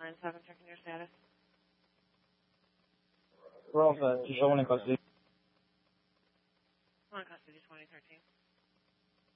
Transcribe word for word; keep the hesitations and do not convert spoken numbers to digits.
nine seven, checking your status. We're all set. Just one in custody. One in custody, twenty thirteen.